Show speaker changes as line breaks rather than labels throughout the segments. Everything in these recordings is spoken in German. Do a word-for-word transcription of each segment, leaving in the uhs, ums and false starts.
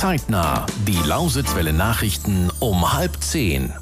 Zeitnah, die Lausitzwelle Nachrichten um halb zehn.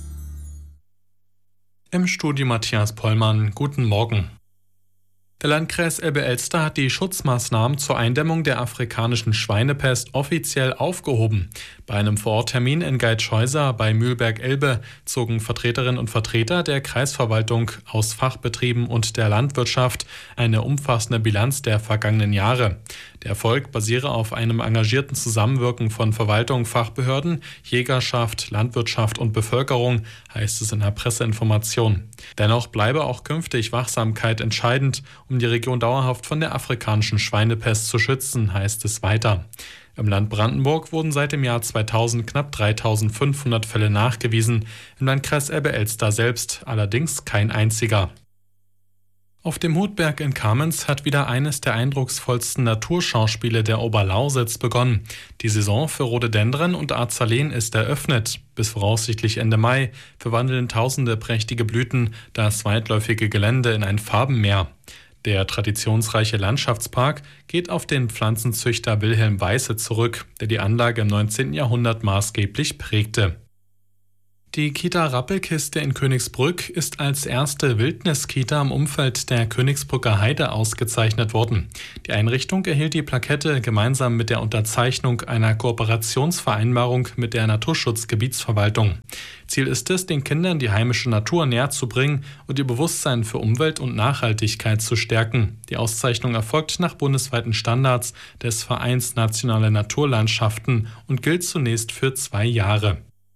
Im Studio Matthias Pollmann, guten Morgen. Der Landkreis Elbe-Elster hat die Schutzmaßnahmen zur Eindämmung der afrikanischen Schweinepest offiziell aufgehoben. Bei einem Vororttermin in Geitschhäuser bei Mühlberg-Elbe zogen Vertreterinnen und Vertreter der Kreisverwaltung aus Fachbetrieben und der Landwirtschaft eine umfassende Bilanz der vergangenen Jahre. Der Erfolg basiere auf einem engagierten Zusammenwirken von Verwaltung, Fachbehörden, Jägerschaft, Landwirtschaft und Bevölkerung, heißt es in der Presseinformation. Dennoch bleibe auch künftig Wachsamkeit entscheidend, um die Region dauerhaft von der afrikanischen Schweinepest zu schützen, heißt es weiter. Im Land Brandenburg wurden seit dem Jahr zweitausend knapp dreitausendfünfhundert Fälle nachgewiesen, im Landkreis Elbe-Elster selbst allerdings kein einziger. Auf dem Hutberg in Kamenz hat wieder eines der eindrucksvollsten Naturschauspiele der Oberlausitz begonnen. Die Saison für Rhododendren und Azaleen ist eröffnet. Bis voraussichtlich Ende Mai verwandeln tausende prächtige Blüten das weitläufige Gelände in ein Farbenmeer. Der traditionsreiche Landschaftspark geht auf den Pflanzenzüchter Wilhelm Weisse zurück, der die Anlage im neunzehnten Jahrhundert maßgeblich prägte. Die Kita Rappelkiste in Königsbrück ist als erste Wildniskita im Umfeld der Königsbrücker Heide ausgezeichnet worden. Die Einrichtung erhielt die Plakette gemeinsam mit der Unterzeichnung einer Kooperationsvereinbarung mit der Naturschutzgebietsverwaltung. Ziel ist es, den Kindern die heimische Natur näher zu bringen und ihr Bewusstsein für Umwelt und Nachhaltigkeit zu stärken. Die Auszeichnung erfolgt nach bundesweiten Standards des Vereins Nationale Naturlandschaften und gilt zunächst für zwei Jahre.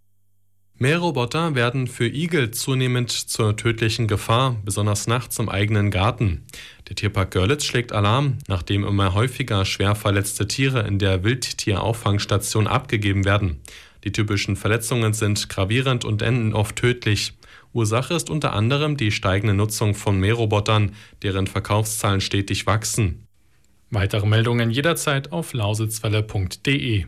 Mähroboter werden für Igel zunehmend zur tödlichen Gefahr, besonders nachts im eigenen Garten. Der Tierpark Görlitz schlägt Alarm, nachdem immer häufiger schwer verletzte Tiere in der Wildtierauffangstation abgegeben werden. Die typischen Verletzungen sind gravierend und enden oft tödlich. Ursache ist unter anderem die steigende Nutzung von Mährobotern, deren Verkaufszahlen stetig wachsen. Weitere Meldungen jederzeit auf lausitzwelle punkt de.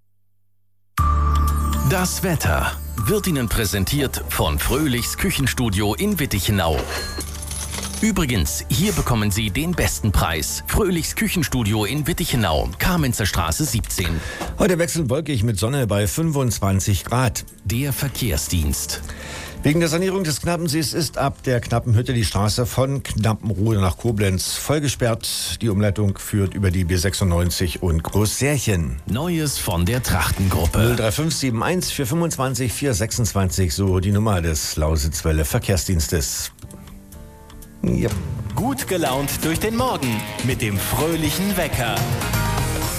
Das Wetter wird Ihnen präsentiert von Fröhlichs Küchenstudio in Wittichenau. Übrigens, hier bekommen Sie den besten Preis. Fröhlichs Küchenstudio in Wittichenau, Kamenzer Straße siebzehn.
Heute wechselnd wolkig mit Sonne bei fünfundzwanzig Grad.
Der Verkehrsdienst.
Wegen der Sanierung des Knappensees ist ab der Knappenhütte die Straße von Knappenrode nach Koblenz vollgesperrt. Die Umleitung führt über die B sechsundneunzig und Großsärchen.
Neues von der Trachtengruppe.
null drei fünf sieben eins vier fünfundzwanzig vier sechsundzwanzig, so die Nummer des Lausitzwelle Verkehrsdienstes.
Ja. Gut gelaunt durch den Morgen mit dem fröhlichen Wecker.